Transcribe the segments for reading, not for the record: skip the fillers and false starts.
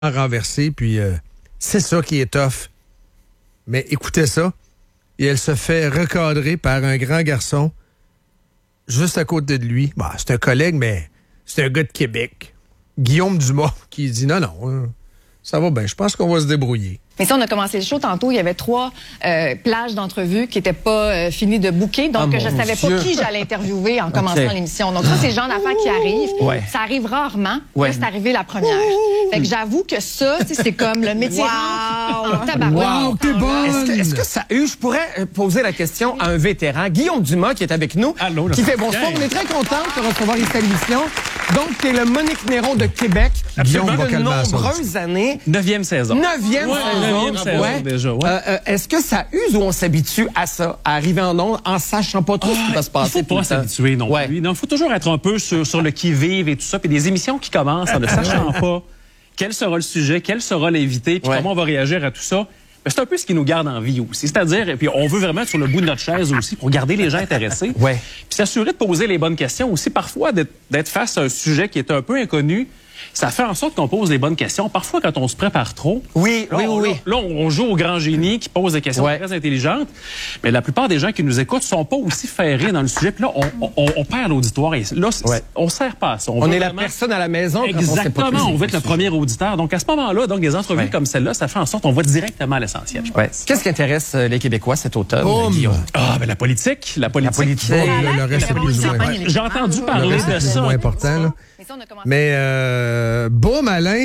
renversée, puis c'est ça qui est tough. Mais écoutez ça, et elle se fait recadrer par un grand garçon juste à côté de lui. Bah, c'est un collègue, mais c'est un gars de Québec. Guillaume Dumas, qui dit non, ça va bien, je pense qu'on va se débrouiller. Mais si on a commencé le show tantôt, il y avait 3 plages d'entrevues qui n'étaient pas finies de booker. Donc, je ne savais pas qui j'allais interviewer en commençant l'émission. Donc, ça, c'est le genre d'affaires qui arrivent. Ouais. Ça arrive rarement. Ouais. Là, c'est arrivé la première. Fait que j'avoue que ça, c'est comme le métier en tabarouette. Wow, t'es bonne! Est-ce que ça... Je pourrais poser la question à un vétéran, Guillaume Dumas, qui est avec nous, qui fait bonsoir. On est très content de te recevoir ici à l'émission. Donc, t'es le Monique Néron de Québec. Guillaume de nombreuses années. 9e saison. 9e saison. Déjà, est-ce que ça use ou on s'habitue à ça, à arriver en ondes en sachant pas trop ce qui va se passer? Il faut pas s'habituer non plus. Il faut toujours être un peu sur le qui-vive et tout ça. Puis des émissions qui commencent en ne sachant pas quel sera le sujet, quel sera l'invité, puis comment on va réagir à tout ça. Mais c'est un peu ce qui nous garde en vie aussi. C'est-à-dire, et puis on veut vraiment être sur le bout de notre chaise aussi pour garder les gens intéressés. Puis s'assurer de poser les bonnes questions aussi. Parfois, d'être face à un sujet qui est un peu inconnu, ça fait en sorte qu'on pose les bonnes questions. Parfois, quand on se prépare trop, là, on joue au grand génie qui pose des questions très intelligentes. Mais la plupart des gens qui nous écoutent sont pas aussi ferrés dans le sujet. Puis là, on perd l'auditoire. Et là, on sert pas à ça. On est la personne à la maison. Exactement. On veut être le premier auditeur. Donc, à ce moment-là, des entrevues comme celle-là, ça fait en sorte qu'on va directement à l'essentiel. Qu'est-ce qui intéresse les Québécois cet automne, Guillaume? La politique. La politique. Le reste, c'est plus ou moins. J'ai entendu parler de ça. C'est moins important, là. Mais, beau malin,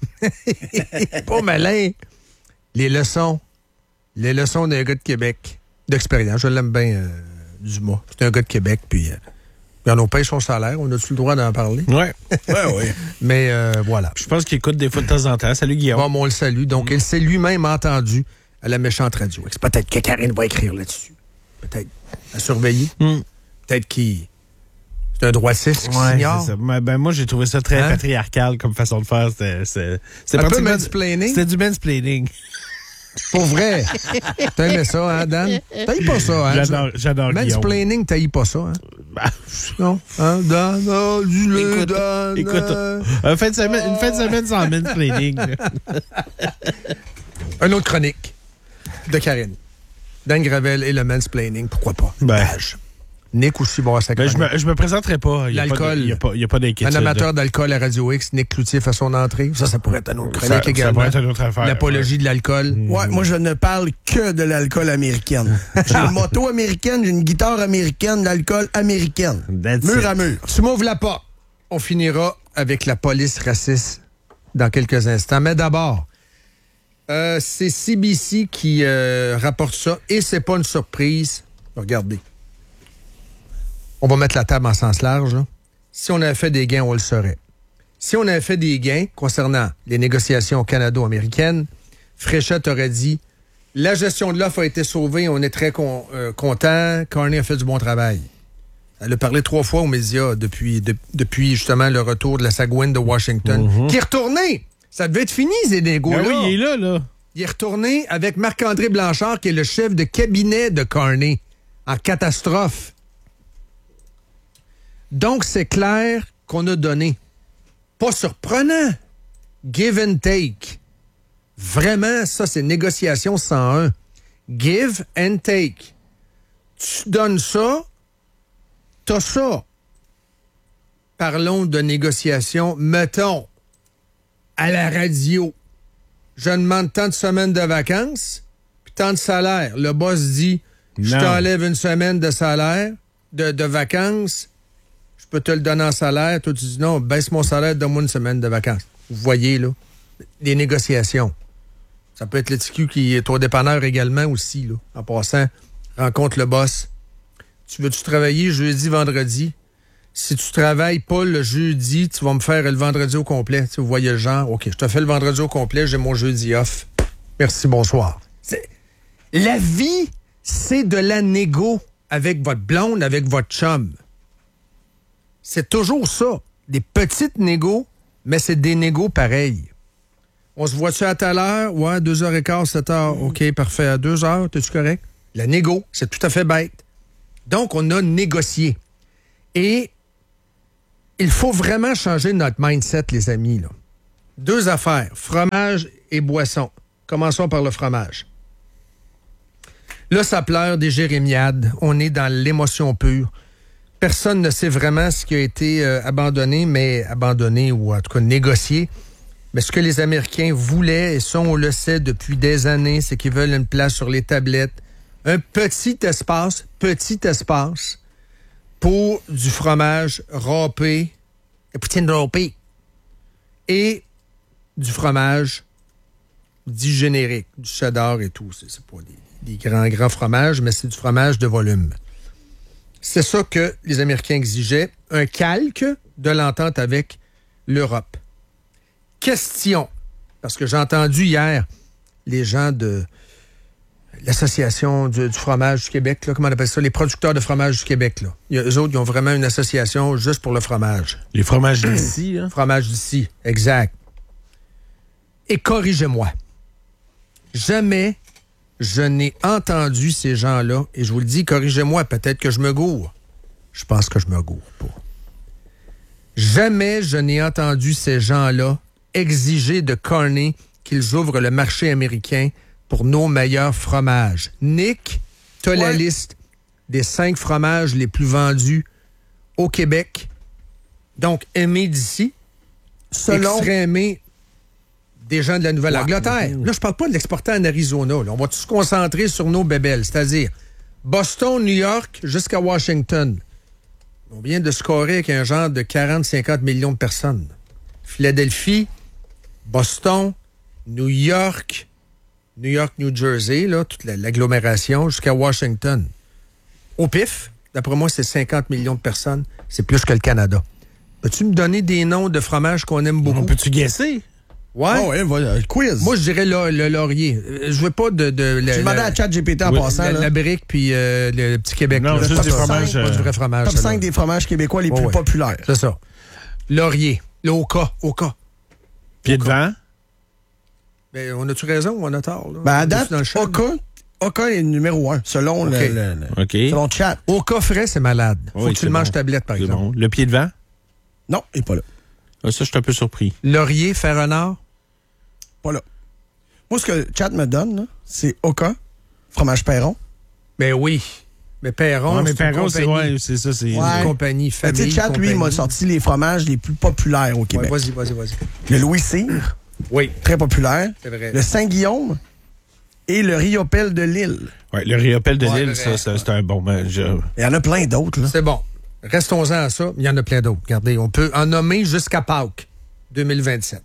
beau malin, les leçons d'un gars de Québec, d'expérience. Je l'aime bien, Dumas. C'est un gars de Québec, puis on nous paye son salaire. On a-tu le droit d'en parler? Oui. Mais voilà. Je pense qu'il écoute des fois de temps en temps. Salut, Guillaume. Bon, on le salue. Donc, il s'est lui-même entendu à la méchante radio. C'est peut-être que Karine va écrire là-dessus. Peut-être à surveiller. Peut-être qu'il... C'est un droitiste qui s'ignore. C'est ça. Ben, moi, j'ai trouvé ça très patriarcal comme façon de faire. C'est un peu mansplaining. C'était du mansplaining. Pour vrai. T'aimais ça, hein, Dan? T'haïs pas ça, hein? J'adore Guillaume. Mansplaining, t'haïs pas ça, hein? Non? Hein, Dan? Oh, dis-le, Dan! Écoute, une fin de semaine sans mansplaining. Une autre chronique de Karine. Dan Gravel et le mansplaining, pourquoi pas? Nick aussi, bon, à sa chronique. Je me présenterai pas. L'alcool. Il n'y a pas d'inquiétude. Un amateur d'alcool à Radio X, Nick Cloutier fait son entrée. Ça pourrait être une autre chronique également. Ça pourrait être une autre affaire. L'apologie de l'alcool. Ouais, moi, je ne parle que de l'alcool américaine. J'ai une moto américaine, j'ai une guitare américaine, l'alcool américaine. Mur à mur. Tu m'ouvres la porte. On finira avec la police raciste dans quelques instants. Mais d'abord, c'est CBC qui rapporte ça et c'est pas une surprise. Regardez. On va mettre la table en sens large. Là. Si on avait fait des gains, on le saurait. Si on avait fait des gains concernant les négociations canado-américaines, Fréchette aurait dit « La gestion de l'offre a été sauvée, on est très content, Carney a fait du bon travail. » Elle a parlé 3 fois aux médias depuis justement le retour de la Sagouine de Washington. Qui est retourné! Ça devait être fini, ces négos-là. Oui, il est là. Il est retourné avec Marc-André Blanchard, qui est le chef de cabinet de Carney, en catastrophe. Donc, c'est clair qu'on a donné. Pas surprenant. Give and take. Vraiment, ça, c'est négociation 101. Give and take. Tu donnes ça, t'as ça. Parlons de négociation. Mettons, à la radio, je demande tant de semaines de vacances, puis tant de salaire. Le boss dit, je t'enlève une semaine de salaire, de vacances, je peux te le donner en salaire. Toi, tu dis non, baisse mon salaire, donne-moi une semaine de vacances. Vous voyez, là, des négociations. Ça peut être le TQ qui est au dépanneur également aussi, là. En passant, rencontre le boss. Tu veux-tu travailler jeudi, vendredi? Si tu travailles pas le jeudi, tu vas me faire le vendredi au complet. Tu sais, vous voyez le genre. OK, je te fais le vendredi au complet, j'ai mon jeudi off. Merci, bonsoir. La vie, c'est de la négo avec votre blonde, avec votre chum. C'est toujours ça. Des petites négos, mais c'est des négos pareils. On se voit-tu à telle heure? Ouais, 2h15, 7h. OK, parfait. À 2h, t'es-tu correct? La négo, c'est tout à fait bête. Donc, on a négocié. Et il faut vraiment changer notre mindset, les amis, là. 2 affaires, fromage et boisson. Commençons par le fromage. Là, ça pleure des jérémiades. On est dans l'émotion pure. Personne ne sait vraiment ce qui a été abandonné ou en tout cas négocié. Mais ce que les Américains voulaient, et ça, on le sait depuis des années, c'est qu'ils veulent une place sur les tablettes. Un petit espace pour du fromage râpé, la poutine râpée, et du fromage dit générique, du cheddar et tout. C'est pas des grands fromages, mais c'est du fromage de volume. C'est ça que les Américains exigeaient, un calque de l'entente avec l'Europe. Question, parce que j'ai entendu hier les gens de l'Association du fromage du Québec, là, comment on appelle ça, les producteurs de fromage du Québec. Là. Eux autres, ils ont vraiment une association juste pour le fromage. Les fromages d'ici. Hein? Fromage d'ici, exact. Et corrigez-moi. Jamais je n'ai entendu ces gens-là, et je vous le dis, corrigez-moi, peut-être que je me gourre. Je pense que je me gourre pas. Jamais je n'ai entendu ces gens-là exiger de Carney qu'ils ouvrent le marché américain pour nos meilleurs fromages. Nick, t'as la liste des 5 fromages les plus vendus au Québec. Donc, aimé d'ici, extrait aimé des gens de la Nouvelle-Angleterre. Là, je parle pas de l'exporter en Arizona. Là. On va tous se concentrer sur nos bébelles, c'est-à-dire Boston, New York, jusqu'à Washington. On vient de scorer avec un genre de 40-50 millions de personnes. Philadelphie, Boston, New York, New Jersey, là, toute l'agglomération, jusqu'à Washington. Au pif, d'après moi, c'est 50 millions de personnes. C'est plus que le Canada. Peux-tu me donner des noms de fromages qu'on aime beaucoup? Peux-tu guesser? Ouais. Oh, ouais, voilà, quiz. Moi, je dirais le laurier. Je veux pas de tu demandais à ChatGPT en passant. La brique puis le petit Québec. Non, juste du fromage. Pas du vrai fromage. Top 5 des fromages québécois les plus populaires. C'est ça. Laurier. Le Oka. Pied de vent. Ben, on a-tu raison ou on a tort? Là? Ben, à date, Oka est le numéro 1, selon selon Chat. Oka frais, c'est malade. Faut que tu le manges tablette, par exemple. Bon. Le pied de vent? Non, il n'est pas là. Ah, ça, je suis un peu surpris. Laurier, fer renard? Pas là. Moi, ce que Chat me donne, là, c'est Oka, fromage Perron. Ben oui. Mais Perron, c'est ça. C'est une compagnie, famille. Tu sais, Chat, lui, il m'a sorti les fromages les plus populaires au Québec. Vas-y. Le Louis-Cyr. Oui. Très populaire. C'est vrai. Le Saint-Guillaume et le Riopelle de Lille. Oui, le Riopelle de Lille, ça, c'est un bon match. Il y en a plein d'autres, là. C'est bon. Restons-en à ça. Il y en a plein d'autres. Regardez, on peut en nommer jusqu'à Pâques 2027.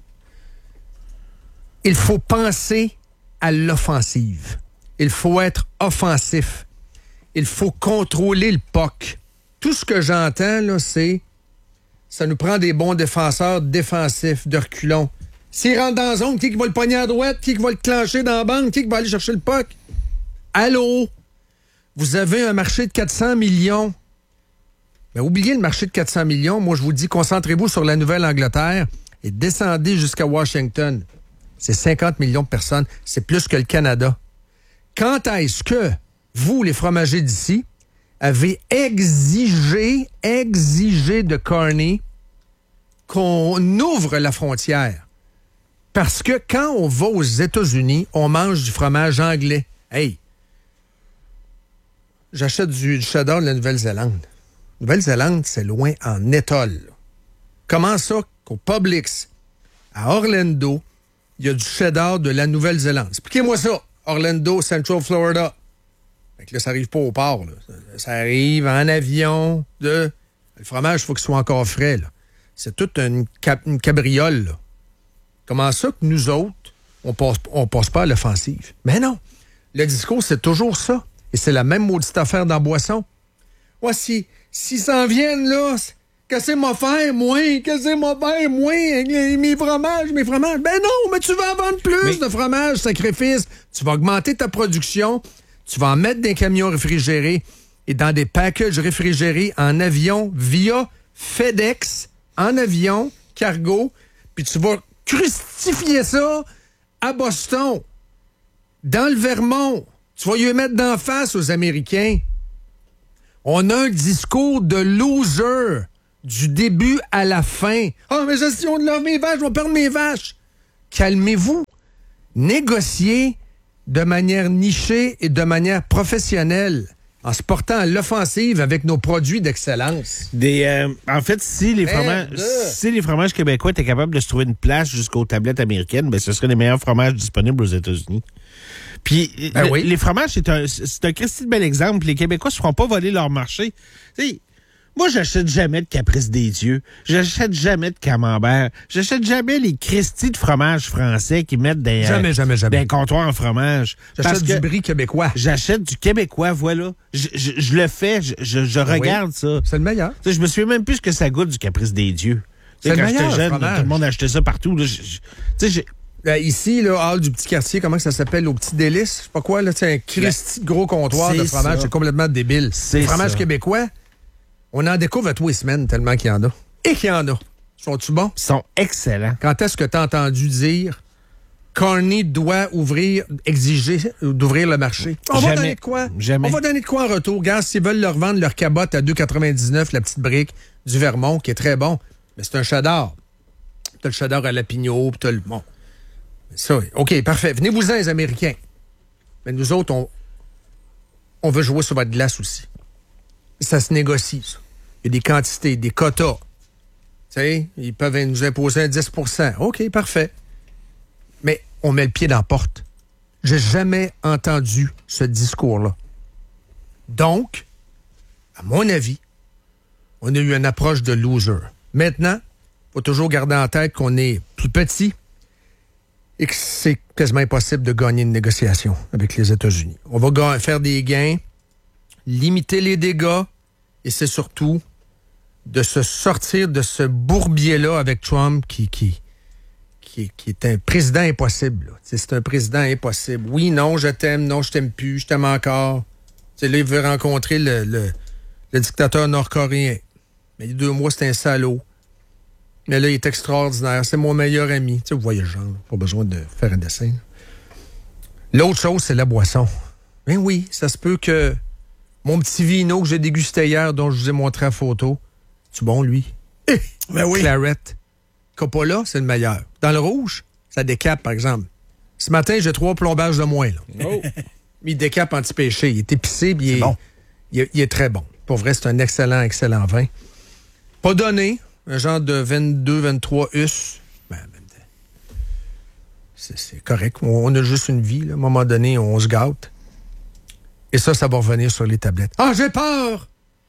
Il faut penser à l'offensive. Il faut être offensif. Il faut contrôler le POC. Tout ce que j'entends, là, c'est ça nous prend des bons défenseurs défensifs, de reculons. S'il rentre dans la zone, qui va le pogner à droite, qui va le clencher dans la bande, qui va aller chercher le POC? Allô? Vous avez un marché de 400 millions. Mais oubliez le marché de 400 millions. Moi, je vous dis, concentrez-vous sur la Nouvelle-Angleterre et descendez jusqu'à Washington. C'est 50 millions de personnes. C'est plus que le Canada. Quand est-ce que vous, les fromagers d'ici, avez exigé de Carney qu'on ouvre la frontière? Parce que quand on va aux États-Unis, on mange du fromage anglais. Hey! J'achète du cheddar de la Nouvelle-Zélande. Nouvelle-Zélande, c'est loin en étole. Comment ça qu'au Publix, à Orlando, il y a du cheddar de la Nouvelle-Zélande? Expliquez-moi ça. Orlando, Central Florida. Fait que là, ça arrive pas au port. Là. Ça arrive en avion. Le fromage, il faut qu'il soit encore frais. Là. C'est toute une cabriole. Là. Comment ça que nous autres, on passe pas à l'offensive? Mais non. Le discours, c'est toujours ça. Et c'est la même maudite affaire dans la boisson. Ouais, s'ils s'en viennent, là, qu'est-ce que moi faire, moi? Avec mes fromages? Ben non, mais tu vas en vendre plus de fromage, sacrifice. Tu vas augmenter ta production. Tu vas en mettre dans des camions réfrigérés et dans des packages réfrigérés en avion via FedEx, en avion, cargo, puis tu vas crucifier ça à Boston, dans le Vermont. Tu vas y mettre d'en face aux Américains. On a un discours de loser du début à la fin. Ah, mais gestion de mes vaches, je vais perdre mes vaches. calmez-vous. Négociez de manière nichée et de manière professionnelle, en se portant à l'offensive avec nos produits d'excellence. En fait, si les fromages québécois étaient capables de se trouver une place jusqu'aux tablettes américaines, ce seraient les meilleurs fromages disponibles aux États-Unis. Puis, les fromages, c'est un Christy de bel exemple. Les Québécois se feront pas voler leur marché. T'sais, moi, j'achète jamais de Caprice des Dieux. J'achète jamais de Camembert. J'achète jamais les Christy de fromage français qui mettent des comptoirs en fromage. J'achète du brie québécois. J'achète du québécois, voilà. Je le fais, je regarde ça. C'est le meilleur. T'sais, je me souviens même plus ce que ça goûte du Caprice des Dieux. C'est quand j'étais jeune, tout le monde achetait ça partout. Là, ici, là, Hall du Petit Quartier, comment ça s'appelle, au Petit Délice? Je sais pas quoi, là, c'est un Christy de gros comptoir de fromage. C'est complètement débile. Le fromage québécois, on en découvre à tous les semaines tellement qu'il y en a. Et qu'il y en a. Sont-tu bons? Ils sont excellents. Quand est-ce que tu as entendu dire Carney doit exiger d'ouvrir le marché? On va donner de quoi? Jamais. On va donner de quoi en retour? Regarde, s'ils veulent leur vendre leur cabotte à 2,99, la petite brique du Vermont, qui est très bon. Mais c'est un cheddar. T'as le cheddar à la Pignot, puis t'as le... Bon. Ça, OK, parfait. Venez-vous-en, les Américains. Mais nous autres, on veut jouer sur votre glace aussi. Ça se négocie, ça. Il y a des quantités, des quotas. Tu sais, ils peuvent nous imposer un 10 %. OK, parfait. Mais on met le pied dans la porte. J'ai jamais entendu ce discours-là. Donc, à mon avis, on a eu une approche de loser. Maintenant, il faut toujours garder en tête qu'on est plus petit et que c'est quasiment impossible de gagner une négociation avec les États-Unis. On va faire des gains, limiter les dégâts, et c'est surtout de se sortir de ce bourbier-là avec Trump qui est un président impossible. C'est un président impossible. Oui, non, je t'aime, non, je t'aime plus, je t'aime encore. T'sais, là, il veut rencontrer le dictateur nord-coréen. Mais il y a 2 mois, c'était un salaud. Mais là, il est extraordinaire. C'est mon meilleur ami. Tu sais, vous voyez le genre. Pas besoin de faire un dessin. L'autre chose, c'est la boisson. Ben oui, ça se peut que mon petit vino que j'ai dégusté hier, dont je vous ai montré la photo, c'est bon, lui? Ben oui. Claret. Coppola, c'est le meilleur. Dans le rouge, ça décape, par exemple. Ce matin, j'ai 3 plombages de moins. Là. Oh. Il décape anti-péché. Il est épicé, puis il est très bon. Pour vrai, c'est un excellent, excellent vin. Pas donné. Un genre de 22, 23 US. Ben, c'est correct. On a juste une vie. Là. À un moment donné, on se gâte. Et ça va revenir sur les tablettes. Ah, j'ai peur!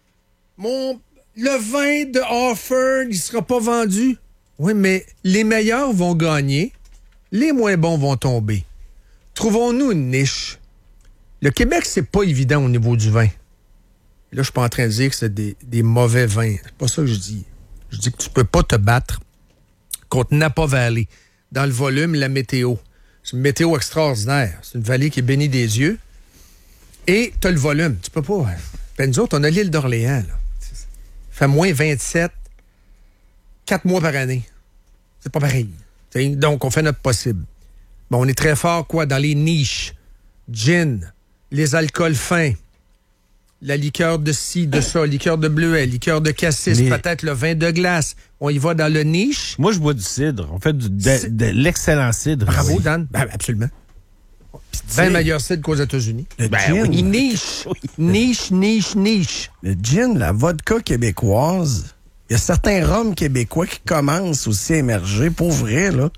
Le vin de Harford, il sera pas vendu. Oui, mais les meilleurs vont gagner. Les moins bons vont tomber. Trouvons-nous une niche. Le Québec, c'est pas évident au niveau du vin. Là, je suis pas en train de dire que c'est des mauvais vins. C'est pas ça que je dis. Je dis que tu peux pas te battre contre Napa Valley dans le volume et la météo. C'est une météo extraordinaire. C'est une vallée qui est bénie des yeux. Et tu as le volume. Tu peux pas... Ben, nous autres, on a l'île d'Orléans. Là. Il fait moins 27, 4 mois par année. C'est pas pareil. T'sais? Donc, on fait notre possible. Bon, on est très fort, quoi, dans les niches. Gin, les alcools fins, la liqueur de ci, de ça, liqueur de bleuet, liqueur de cassis, peut-être le vin de glace. On y va dans le niche. Moi, je bois du cidre. On fait de l'excellent cidre. Bravo, Dan. Ben, absolument. 20 meilleurs cidres qu'aux États-Unis. Le gin. Oui. Niche. Niche. Le gin, la vodka québécoise. Il y a certains rhums québécois qui commencent aussi à émerger. Pour vrai, là.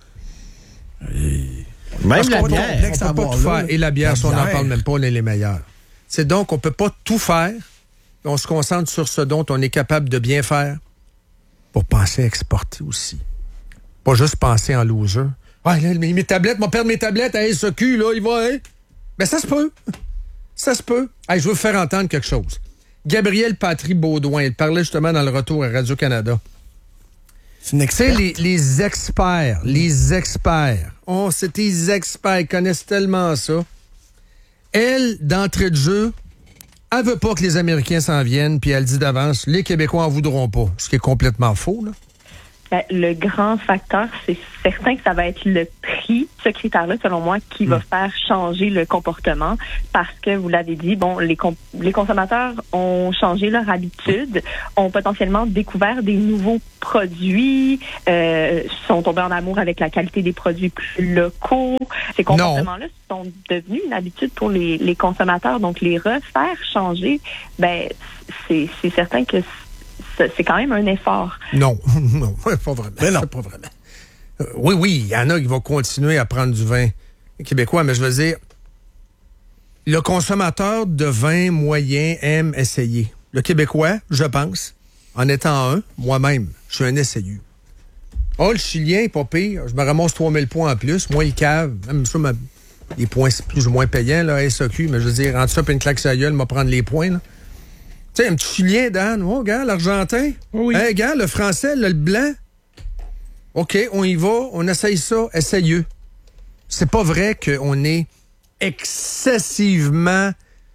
Même la bière. On peut pas tout faire. Et la bière, si on n'en parle même pas, on est les meilleurs. C'est donc, on peut pas tout faire. On se concentre sur ce dont on est capable de bien faire pour penser à exporter aussi. Pas juste penser en loser. Ouais, là, mes tablettes, mon père de mes tablettes à SEQ, là, il va, hein? Ben, ça se peut. Ça se peut. Hey, je veux vous faire entendre quelque chose. Gabriel Patry-Baudouin, il parlait justement dans le retour à Radio-Canada. C'est une experte. Les experts. Oh, c'est des experts, ils connaissent tellement ça. Elle, d'entrée de jeu, elle veut pas que les Américains s'en viennent, puis elle dit d'avance, les Québécois en voudront pas. Ce qui est complètement faux, là. Le grand facteur, c'est certain que ça va être le prix, ce critère-là, selon moi, qui va faire changer le comportement, parce que, vous l'avez dit, bon, les consommateurs ont changé leur habitude, ont potentiellement découvert des nouveaux produits, sont tombés en amour avec la qualité des produits plus locaux. Ces comportements-là sont devenus une habitude pour les consommateurs, donc les refaire changer, c'est certain que c'est quand même un effort. Non, pas vraiment. Mais non. Pas vraiment. Oui, il y en a qui vont continuer à prendre du vin québécois, mais je veux dire, le consommateur de vin moyen aime essayer. Le Québécois, je pense, en étant moi-même, je suis un essayeux. Le Chilien, pas pire, je me ramasse 3000 points en plus. Moi, il cave, même ça, les points, c'est plus ou moins payant, là, SAQ, mais je veux dire, entre ça et une claque sur la gueule, m'a prendre les points, là. Tu sais, un petit Chilien, Dan. Oh, gars, l'Argentin. Oui. Hey, gars, le Français, le blanc. OK, on y va, on essaye ça, essayeux. C'est pas vrai qu'on est excessivement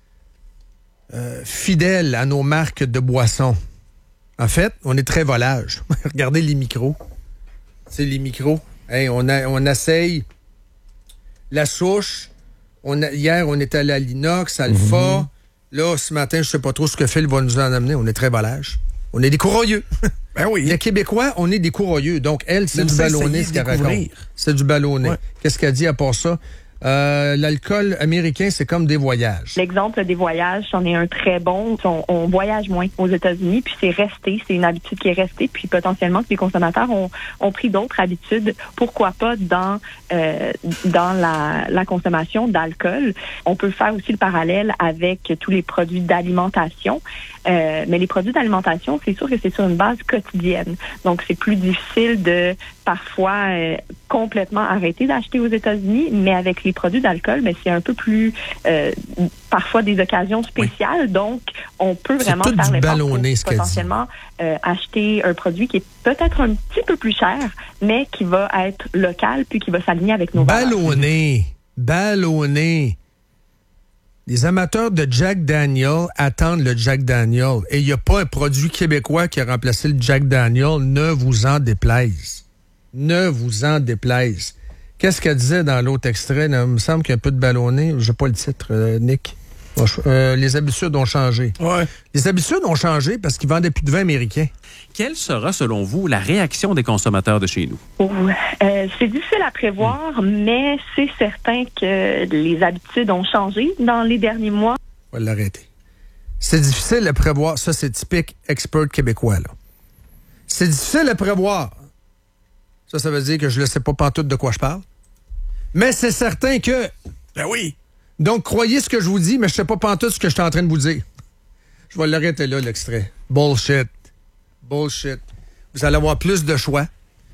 fidèle à nos marques de boissons. En fait, on est très volage. Regardez les micros. C'est les micros. Hey, on essaye la souche. Hier, on était allé à l'Inox, Alpha. Là, ce matin, je sais pas trop ce que Phil va nous en amener. On est très volage. On est des courroyeux. Ben oui. Les Québécois, on est des courroyeux. Donc, elle, c'est du ballonné, ce qu'elle raconte. C'est du ballonné. Ouais. Qu'est-ce qu'elle dit à part ça? L'alcool américain, c'est comme des voyages. L'exemple des voyages, c'en est un très bon. On voyage moins aux États-Unis, puis c'est resté. C'est une habitude qui est restée. Puis potentiellement que les consommateurs ont pris d'autres habitudes. Pourquoi pas dans la consommation d'alcool? On peut faire aussi le parallèle avec tous les produits d'alimentation. Mais les produits d'alimentation, c'est sûr que c'est sur une base quotidienne. Donc, c'est plus difficile de parfois complètement arrêter d'acheter aux États-Unis, mais avec les produits d'alcool, mais c'est un peu plus parfois des occasions spéciales. Oui. Donc, on peut vraiment faire l'effort pour potentiellement acheter un produit qui est peut-être un petit peu plus cher, mais qui va être local puis qui va s'aligner avec nos valeurs. Ballonné. Les amateurs de Jack Daniel attendent le Jack Daniel. Et il n'y a pas un produit québécois qui a remplacé le Jack Daniel. Ne vous en déplaise. Ne vous en déplaise. Qu'est-ce qu'elle disait dans l'autre extrait? Il me semble qu'il y a un peu de ballonné. Je n'ai pas le titre, Nick. Les habitudes ont changé. Ouais. Les habitudes ont changé parce qu'ils vendaient plus de vin américain. Quelle sera, selon vous, la réaction des consommateurs de chez nous? C'est difficile à prévoir, mais c'est certain que les habitudes ont changé dans les derniers mois. On va l'arrêter. C'est difficile à prévoir. Ça, c'est typique expert québécois, là. C'est difficile à prévoir. Ça veut dire que je ne sais pas pantoute de quoi je parle. Mais c'est certain que... Ben oui. Donc, croyez ce que je vous dis, mais je ne sais pas pantoute ce que je suis en train de vous dire. Je vais l'arrêter là, l'extrait. Bullshit. Vous allez avoir plus de choix.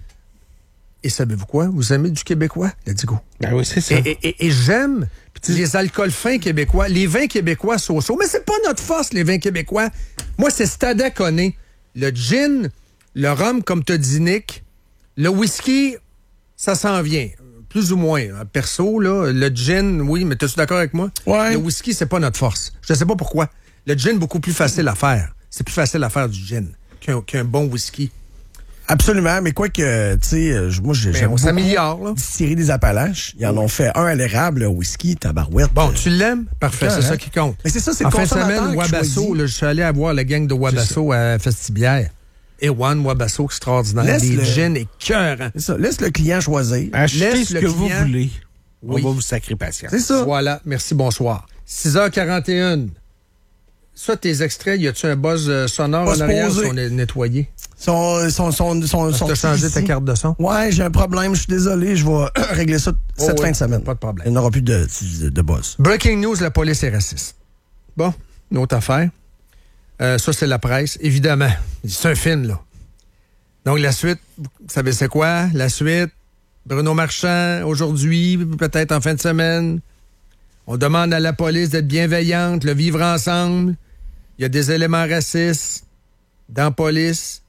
Et savez-vous quoi? Vous aimez du québécois? Let's go. Ben oui, c'est ça. Et j'aime les alcools fins québécois, les vins québécois so-so. Mais c'est pas notre force, les vins québécois. Moi, c'est Stade Conné. Le gin, le rhum, comme tu dis, Nick. Le whisky, ça s'en vient. Plus ou moins. Perso, là, le gin, oui, mais es-tu d'accord avec moi? Ouais. Le whisky, c'est pas notre force. Je sais pas pourquoi. Le gin, beaucoup plus facile à faire. C'est plus facile à faire du gin qu'un bon whisky. Absolument, mais quoi que, tu sais, moi, j'aime beaucoup distillerie des Appalaches. Ils en ont fait un à l'érable, le whisky, tabarouette. Bon, tu l'aimes? Parfait, c'est ça qui compte. Mais c'est ça, c'est en fin de semaine, Wabasso, je suis allé voir la gang de Wabasso à Festibière. Et One Wabasso, extraordinaire. Les gins écœurants. C'est ça, laisse le client choisir. Achetez ce que vous voulez. Oui. On va vous sacrer patience. C'est ça. Voilà, merci, bonsoir. 6h41. Ça, tes extraits, y a-tu un buzz sonore en arrière si on est nettoyé? T'as changé ta carte de son? Ouais, j'ai un problème, je suis désolé, je vais régler ça cette fin de semaine. Pas de problème. Il n'y aura plus de buzz. Breaking news, la police est raciste. Bon, une autre affaire. Ça, c'est la presse, évidemment. C'est un film, là. Donc, la suite, vous savez c'est quoi? La suite, Bruno Marchand, aujourd'hui, peut-être en fin de semaine. On demande à la police d'être bienveillante, le vivre ensemble. Il y a des éléments racistes dans la police.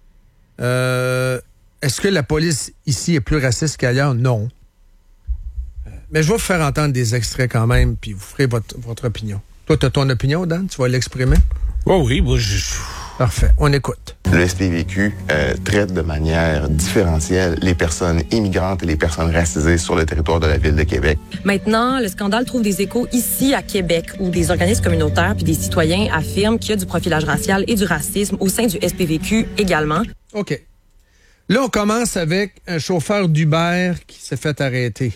Est-ce que la police ici est plus raciste qu'ailleurs? Non. Mais je vais vous faire entendre des extraits quand même, puis vous ferez votre opinion. Toi, tu as ton opinion, Dan? Tu vas l'exprimer? Oh oui, moi, Parfait. On écoute. Le SPVQ traite de manière différentielle les personnes immigrantes et les personnes racisées sur le territoire de la Ville de Québec. Maintenant, le scandale trouve des échos ici à Québec, où des organismes communautaires puis des citoyens affirment qu'il y a du profilage racial et du racisme au sein du SPVQ également. OK. Là, on commence avec un chauffeur d'Uber qui s'est fait arrêter.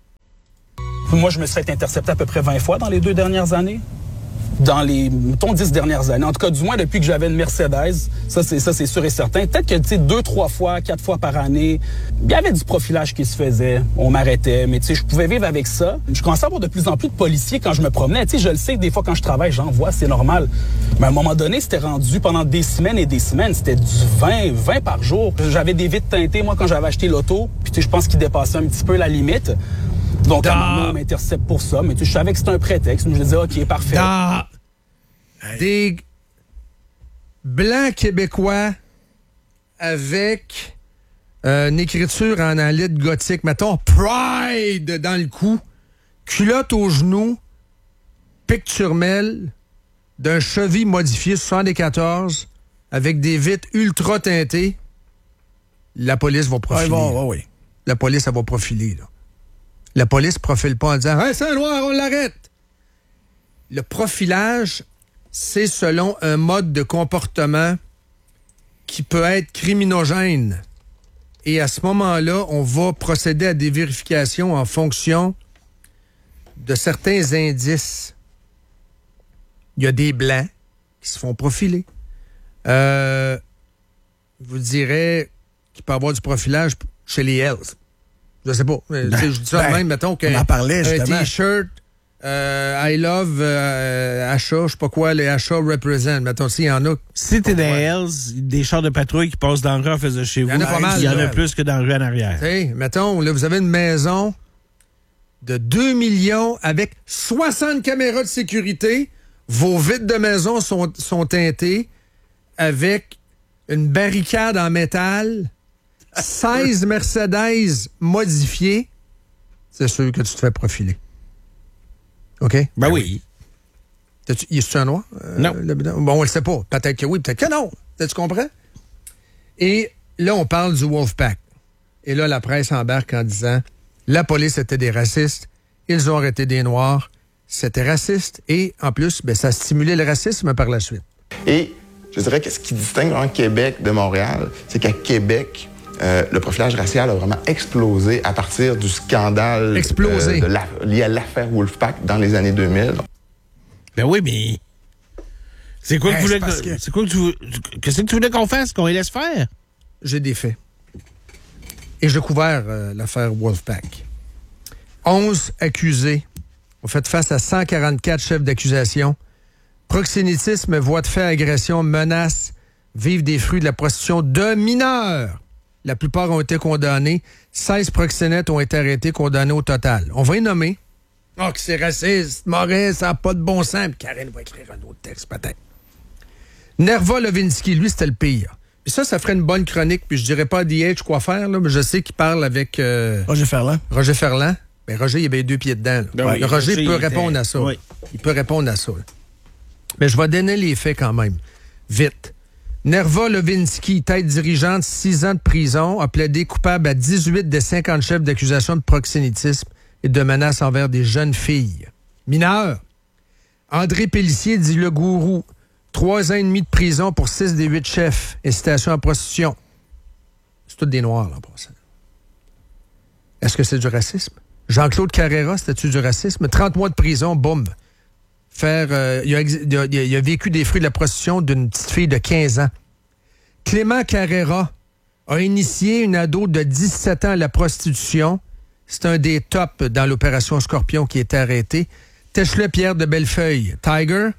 Moi, je me suis fait intercepter à peu près 20 fois dans les 2 dernières années. Dans les, mettons, 10 dernières années. En tout cas, du moins, depuis que j'avais une Mercedes, ça, c'est sûr et certain. Peut-être que, tu sais, 2, 3 fois, 4 fois par année, il y avait du profilage qui se faisait. On m'arrêtait, mais tu sais, je pouvais vivre avec ça. Je commençais à avoir de plus en plus de policiers quand je me promenais. Tu sais, je le sais que des fois, quand je travaille, j'en vois, c'est normal. Mais à un moment donné, c'était rendu pendant des semaines et des semaines. C'était du 20 par jour. J'avais des vitres teintées, moi, quand j'avais acheté l'auto. Puis, tu sais, je pense qu'ils dépassaient un petit peu la limite. Donc, à un moment, on m'intercepte pour ça. Mais tu sais, je savais que c'était un prétexte. Je me disais, OK, parfait. Des blancs québécois avec une écriture en lettres gothique. Mettons, Pride dans le cou, culotte aux genoux, picturmel d'un Chevy modifié 74 avec des vitres ultra teintées. La police va profiler. Oui. La police, elle va profiler, là. La police profile pas en disant « Hey, c'est un noir, on l'arrête! » Le profilage, c'est selon un mode de comportement qui peut être criminogène. Et à ce moment-là, on va procéder à des vérifications en fonction de certains indices. Il y a des Blancs qui se font profiler. Je vous dirais qu'il peut y avoir du profilage chez les Hells. Je sais pas. Je dis ça de même, mettons qu'un T-shirt I love Asha, je sais pas quoi, les Asha represent. Mettons, s'il y en a. Si t'es dans Hells, des chars de patrouille qui passent dans le rue en face de chez vous, il y en a pas mal. Il y en a plus que dans la rue en arrière. T'sais, mettons, là, vous avez une maison de 2 millions avec 60 caméras de sécurité. Vos vitres de maison sont teintées avec une barricade en métal. 16 Mercedes modifiées, c'est sûr que tu te fais profiler. OK? Ben oui. Y est-tu un noir? Non. Bon, on le sait pas. Peut-être que oui, peut-être que non. Tu comprends? Et là, on parle du Wolfpack. Et là, la presse embarque en disant la police était des racistes, ils ont arrêté des Noirs, c'était raciste. Et en plus, ben, ça a stimulé le racisme par la suite. Et je dirais que ce qui distingue vraiment Québec de Montréal, c'est qu'à Québec, le profilage racial a vraiment explosé à partir du scandale lié à l'affaire Wolfpack dans les années 2000. Ben oui, mais c'est quoi que tu voulais qu'on fasse, qu'on les laisse faire? J'ai des faits. Et j'ai couvert l'affaire Wolfpack. 11 accusés ont fait face à 144 chefs d'accusation. Proxénétisme, voies de fait, agression, menaces, vivent des fruits de la prostitution de mineurs. La plupart ont été condamnés. 16 proxénètes ont été arrêtés, condamnés au total. On va y nommer. Oh, que c'est raciste, Maurice, ça n'a pas de bon sens. Puis Karen va écrire un autre texte, peut-être. Nerva Levinsky, lui, c'était le pire. Puis ça ferait une bonne chronique. Puis je dirais pas à DH quoi faire, là, mais je sais qu'il parle avec... Roger Ferland. Roger Ferland. Ben, Roger, il avait 2 pieds dedans. Oui, Roger peut répondre à ça. Oui. Il peut répondre à ça. Là. Mais je vais donner les faits quand même. Vite. Nerva Levinsky, tête dirigeante, 6 ans de prison, a plaidé coupable à 18 des 50 chefs d'accusation de proxénétisme et de menaces envers des jeunes filles. Mineures. André Pélissier, dit le gourou, 3 ans et demi de prison pour 6 des 8 chefs. Incitation à prostitution. C'est tous des Noirs, là, en passant. Est-ce que c'est du racisme? Jean-Claude Carrera, c'était-tu du racisme? 30 mois de prison, boum. Il a vécu des fruits de la prostitution d'une petite fille de 15 ans. Clément Carrera a initié une ado de 17 ans à la prostitution. C'est un des tops dans l'opération Scorpion qui est arrêté. Techelet Pierre de Bellefeuille, Tiger,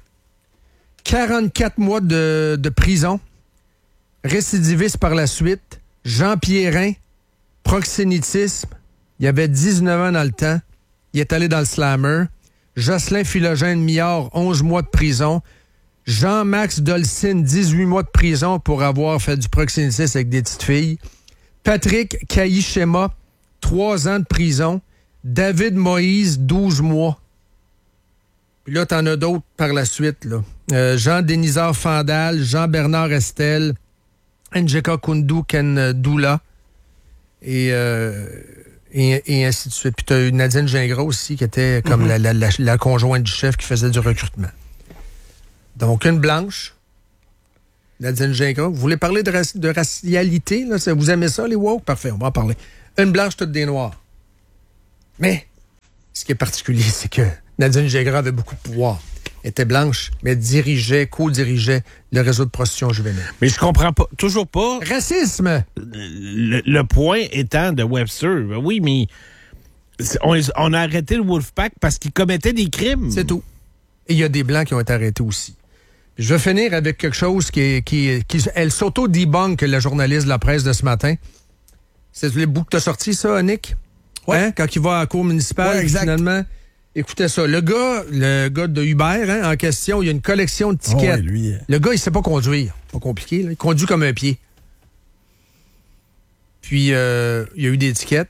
44 mois de prison. Récidiviste par la suite. Jean Pierrin, proxénétisme. Il avait 19 ans dans le temps. Il est allé dans le slammer. Jocelyn Philogène Millard, 11 mois de prison. Jean-Max Dolcine, 18 mois de prison pour avoir fait du proxénétisme avec des petites filles. Patrick Kaïchema, 3 ans de prison. David Moïse, 12 mois. Puis là, t'en as d'autres par la suite, là. Jean-Dénisard Fandal, Jean-Bernard Estelle, Njeka Koundou Kendoula et ainsi de suite. Puis tu as eu Nadine Gingras aussi, qui était comme la conjointe du chef qui faisait du recrutement. Donc, une blanche, Nadine Gingras. Vous voulez parler de racialité? Là? Vous aimez ça, les woke? Parfait, on va en parler. Une blanche, toutes des noirs. Mais, ce qui est particulier, c'est que Nadine Gingras avait beaucoup de pouvoir. Elle était blanche, mais elle co-dirigeait le réseau de prostitution juvénile. Mais je comprends pas, toujours pas. Racisme! Le point étant de Webster. Oui, mais on a arrêté le Wolfpack parce qu'il commettait des crimes. C'est tout. Et il y a des Blancs qui ont été arrêtés aussi. Puis je vais finir avec quelque chose qui elle s'auto-debunk, la journaliste de la presse de ce matin. C'est les bouts que t'as sorti, ça, Nick? Ouais. Hein? Quand il va à la cour municipale, finalement... Écoutez ça, le gars de Uber, en question, il y a une collection de tickets. Le gars, il sait pas conduire. Pas compliqué, là. Il conduit comme un pied. Puis, il y a eu des tickets.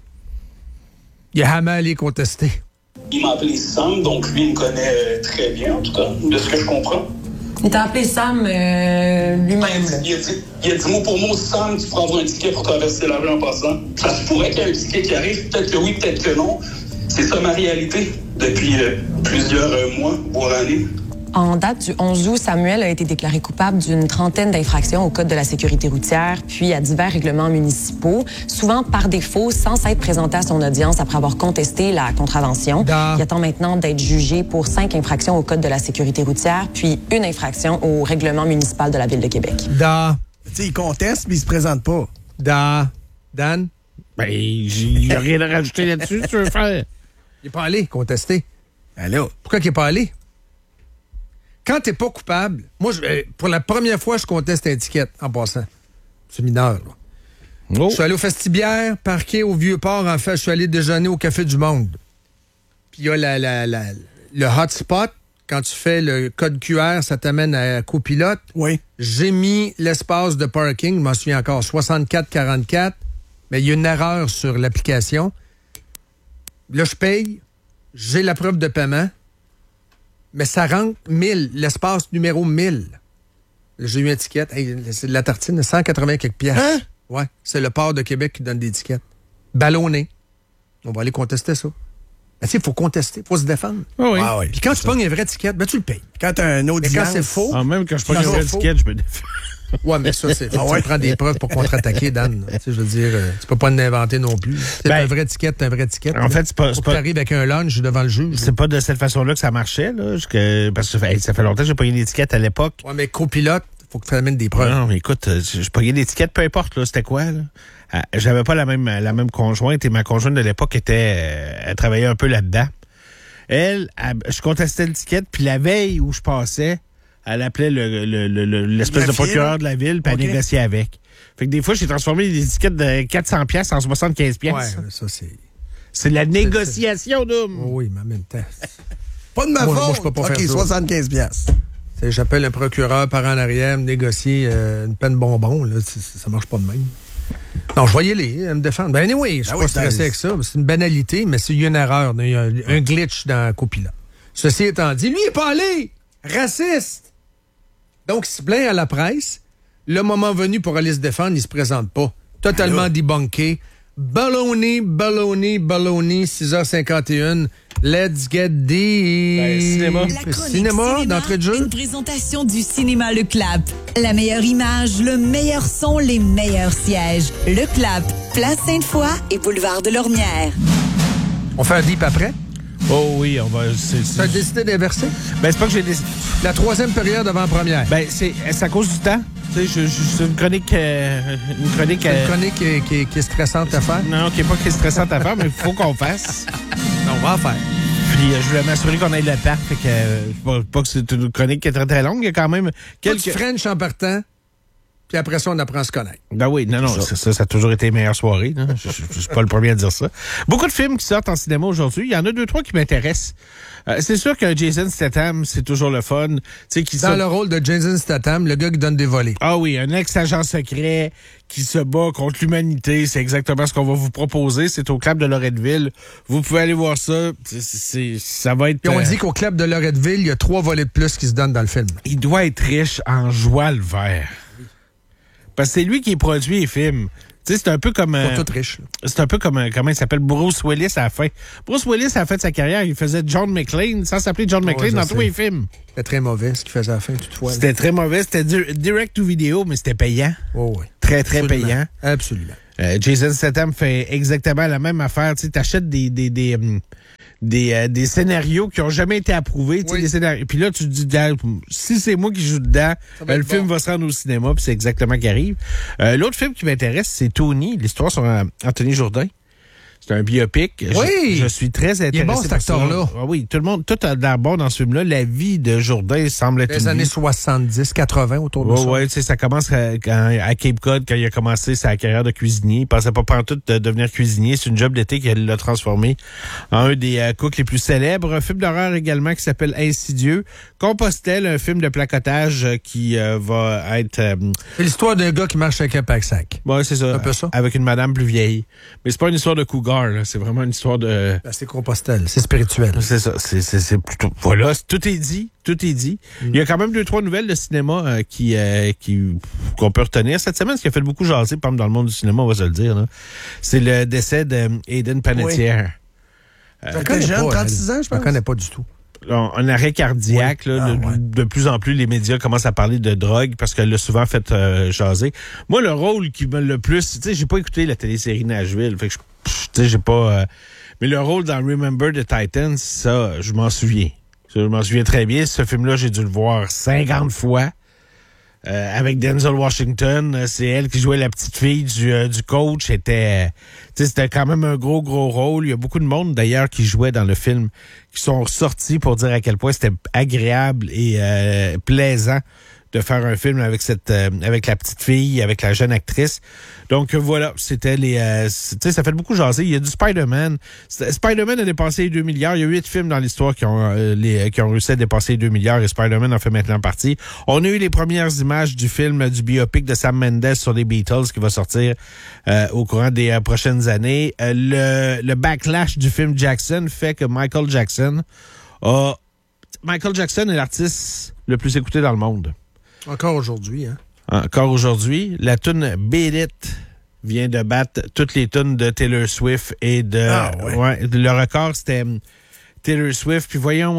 Il a jamais allé contester. Il m'a appelé Sam, donc lui, il me connaît très bien, en tout cas, de ce que je comprends. Il t'a appelé Sam lui-même. Il a dit mot pour mot, Sam, tu pourras avoir un ticket pour traverser la rue en passant. Ça se pourrait qu'il y ait un ticket qui arrive, peut-être que oui, peut-être que non. C'est ça ma réalité depuis plusieurs mois, voire années. En date du 11 août, Samuel a été déclaré coupable d'une trentaine d'infractions au Code de la sécurité routière, puis à divers règlements municipaux, souvent par défaut, sans s'être présenté à son audience après avoir contesté la contravention. Il attend maintenant d'être jugé pour 5 infractions au Code de la sécurité routière, puis 1 infraction au règlement municipal de la Ville de Québec. Tu sais, il conteste, mais il se présente pas. Dan? Ben, il n'y a rien à rajouter là-dessus, tu veux faire. Il n'est pas allé contester. Allô? Pourquoi il n'est pas allé? Quand tu n'es pas coupable, moi, pour la première fois, je conteste un ticket en passant. C'est mineur, là. Oh. Je suis allé au Festibière, parqué au Vieux-Port. En fait, je suis allé déjeuner au Café du Monde. Puis il y a le hotspot. Quand tu fais le code QR, ça t'amène à copilote. Oui. J'ai mis l'espace de parking, je m'en souviens encore, 6444. Mais il y a une erreur sur l'application. Là, je paye, j'ai la preuve de paiement, mais ça rentre 1000, l'espace numéro 1000. Là, j'ai eu un ticket. Hey, c'est de la tartine, 180 quelques piastres. Hein? Ouais, c'est le port de Québec qui donne des tickets. Ballonné. On va aller contester ça. Ben, il faut contester, il faut se défendre. Oh oui. Ah oui. Puis quand tu pognes un vrai ticket, ben tu le payes. Quand tu as un audience... Mais quand c'est faux... même quand je pogne un vrai ticket, je me défends. Ouais, mais ça, c'est. Tu prends des preuves pour contre-attaquer, Dan. Tu sais, je veux dire, tu peux pas l'inventer non plus. C'est un vrai ticket, un vrai ticket. En fait, c'est pas. Tu arrives avec un lunch devant le juge. C'est pas de cette façon-là que ça marchait, là. Parce que ça fait longtemps que j'ai pogné des tickets à l'époque. Ouais, mais copilote, faut que tu amènes des preuves. Non, mais écoute, je pognais des tickets, peu importe, là. C'était quoi, là? J'avais pas la même conjointe et ma conjointe de l'époque elle travaillait un peu là-dedans. Je contestais le ticket, puis la veille où je passais, elle appelait l'espèce de procureur de la ville, puis elle négociait avec. Fait que des fois, j'ai transformé des tickets de 400 pièces en 75 pièces. Ouais, ça, c'est... C'est la négociation, d'homme. Oui, mais en même temps... Pas de ma faute. Moi, je peux pas faire ça. 75 pièces. J'appelle un procureur par en arrière, me négocier une peine bonbon. Là, ça marche pas de même. Non, je vais y aller, me défendre. Ben anyway, je suis pas stressé avec ça. C'est une banalité, mais c'est une erreur. Il y a un glitch dans Copilot. Ceci étant dit, lui, il est pas allé! Raciste! Donc, il se plaint à la presse. Le moment venu pour aller se défendre, il se présente pas. Totalement débunké. Baloney, 6h51. Let's get deep. Cinéma d'entrée de jeu. Une présentation du cinéma Le Clap. La meilleure image, le meilleur son, les meilleurs sièges. Le Clap, Place Sainte-Foy et Boulevard de Lormière. On fait un deep après? Oh oui, on va... Tu as décidé d'inverser? Ben, c'est pas que j'ai décidé... La troisième période avant-première. Ben, c'est à cause du temps. Tu sais, c'est une chronique... Une chronique qui est stressante à faire? Non, qui est stressante à faire, mais il faut qu'on fasse. On va en faire. Puis, je voulais m'assurer qu'on ait le temps. Fait que, pas que c'est une chronique qui est très, très longue. Il y a quand même quelques... Toi, tu French en partant. Puis après ça, on apprend à se connaître. Ben oui, non, ça a toujours été les meilleures soirées. Hein? Je suis pas le premier à dire ça. Beaucoup de films qui sortent en cinéma aujourd'hui. Il y en a 2-3 qui m'intéressent. C'est sûr que Jason Statham, c'est toujours le fun. Dans le rôle de Jason Statham, le gars qui donne des volets. Ah oui, un ex-agent secret qui se bat contre l'humanité. C'est exactement ce qu'on va vous proposer. C'est au Club de Loretteville. Vous pouvez aller voir ça. Ça va être... Puis on dit qu'au Club de Loretteville, il y a 3 volets de plus qui se donnent dans le film. Il doit être riche en joie le vert. Parce que c'est lui qui produit les films. Tu sais, c'est un peu comme... Ils sont tous riches. C'est un peu comme, comment il s'appelle, Bruce Willis à la fin. Bruce Willis, à la fin de sa carrière, il faisait John McClane, sans s'appeler John McClane dans tous les films. C'était très mauvais, ce qu'il faisait à la fin, toutefois. C'était très mauvais. C'était direct to vidéo, mais c'était payant. Oh oui. Très, très payant. Absolument. Jason Statham fait exactement la même affaire. Tu sais, t'achètes des scénarios qui ont jamais été approuvés. Oui. Des scénarios. Puis là, tu te dis, si c'est moi qui joue dedans, le film va se rendre au cinéma, puis c'est exactement ce qui arrive. L'autre film qui m'intéresse, c'est Tony, l'histoire sur Anthony Jourdain. C'est un biopic. Oui! Je suis très intéressé. Il est bon, cet acteur-là. Ah oui, tout a l'air bon dans ce film-là. La vie de Jourdain semble être les années 70, 80, autour de ça. Oui, tu sais, ça commence à Cape Cod, quand il a commencé sa carrière de cuisinier. Il pensait pas pantoute de devenir cuisinier. C'est une job d'été qui l'a transformé en un des cooks les plus célèbres. Un film d'horreur également qui s'appelle Insidieux. Compostelle, un film de placotage qui va être... C'est l'histoire d'un gars qui marche avec un pack-sac. Oui, c'est ça. Un peu ça. Avec une madame plus vieille. Mais c'est pas une histoire de cougar. C'est vraiment une histoire de... C'est Compostelle, c'est spirituel. C'est ça, c'est plutôt... Voilà, tout est dit. Il y a quand même 2-3 nouvelles de cinéma qu'on peut retenir. Cette semaine, ce qui a fait beaucoup jaser, par exemple, dans le monde du cinéma, on va se le dire, là, c'est le décès d'Aiden Panettiere. Je connais jeune, 36 ans, je pense. Je connais pas du tout. Un arrêt cardiaque, de plus en plus, les médias commencent à parler de drogue parce qu'elle l'a souvent fait jaser. Moi, le rôle qui me le plus... Tu sais, j'ai pas écouté la télésérie Nashville, fait que tu sais, j'ai pas... mais le rôle dans Remember the Titans, ça, je m'en souviens. Je m'en souviens très bien. Ce film-là, j'ai dû le voir 50 fois. Avec Denzel Washington, c'est elle qui jouait la petite fille du coach. C'était quand même un gros rôle. Il y a beaucoup de monde, d'ailleurs, qui jouait dans le film, qui sont sortis pour dire à quel point c'était agréable et plaisant de faire un film avec avec la petite fille, avec la jeune actrice. Donc voilà, c'était ça fait beaucoup jaser. Il y a du Spider-Man. Spider-Man a dépassé les 2 milliards. Il y a 8 films dans l'histoire qui ont réussi à dépasser les 2 milliards et Spider-Man en fait maintenant partie. On a eu les premières images du film du biopic de Sam Mendes sur les Beatles qui va sortir au courant des prochaines années. Le backlash du film Jackson fait que Michael Jackson est l'artiste le plus écouté dans le monde. Encore aujourd'hui, hein? Encore aujourd'hui. La toune Beat It vient de battre toutes les tunes de Taylor Swift et de... le record, c'était Taylor Swift. Puis voyons,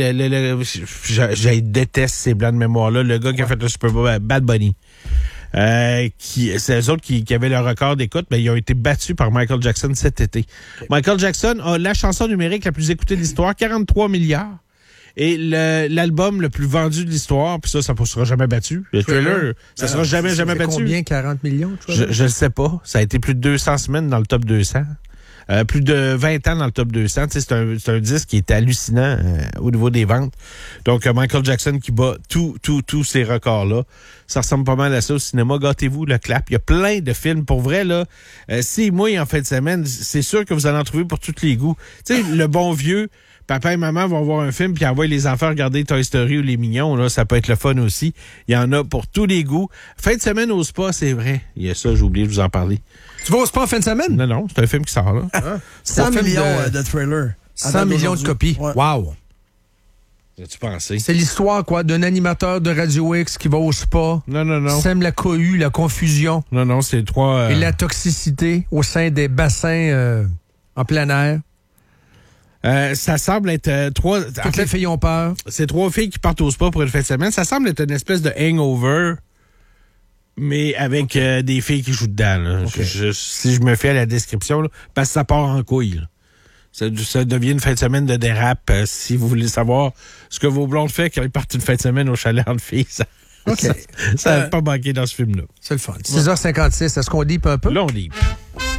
je déteste ces blancs de mémoire-là. Le gars qui a fait le Super Bowl, Bad Bunny. C'est eux autres qui avaient le record d'écoute, mais ils ont été battus par Michael Jackson cet été. Okay. Michael Jackson a la chanson numérique la plus écoutée de l'histoire, 43 milliards. Et l'album le plus vendu de l'histoire, puis ça ne sera jamais battu. Le Thriller, ça sera jamais battu. Combien, 40 millions? Je ne sais pas. Ça a été plus de 200 semaines dans le top 200. Plus de 20 ans dans le top 200. C'est un disque qui est hallucinant au niveau des ventes. Donc, Michael Jackson qui bat tous ces records-là. Ça ressemble pas mal à ça au cinéma. Gâtez-vous, le clap. Il y a plein de films. Pour vrai, là, si moi, en fin de semaine, c'est sûr que vous allez en trouver pour tous les goûts. Tu sais, le bon vieux... Papa et maman vont voir un film puis envoient les enfants regarder Toy Story ou Les Mignons. Là, ça peut être le fun aussi. Il y en a pour tous les goûts. Fin de semaine au spa, c'est vrai. Il y a ça, j'ai oublié de vous en parler. Tu vas au spa en fin de semaine? Non, c'est un film qui sort là. 100 millions de Thriller. 100 millions de copies. Ouais. Wow! As-tu pensé? C'est l'histoire, quoi, d'un animateur de Radio X qui va au spa. Non. Sème la cohue, la confusion. Non, c'est 3... Et la toxicité au sein des bassins en plein air. Ça semble être 3... Toutes les filles ont peur. C'est 3 filles qui partent au spa pour une fin de semaine. Ça semble être une espèce de hangover, mais avec des filles qui jouent dedans. Là. Okay. Si je me fie à la description, là, parce que ça part en couille. Là. Ça devient une fin de semaine de dérape. Si vous voulez savoir ce que vos blondes font quand ils partent une fin de semaine au chalet entre filles, ça n'a pas manqué dans ce film-là. C'est le fun. 6h56, est-ce qu'on deep un peu? Là, on deep.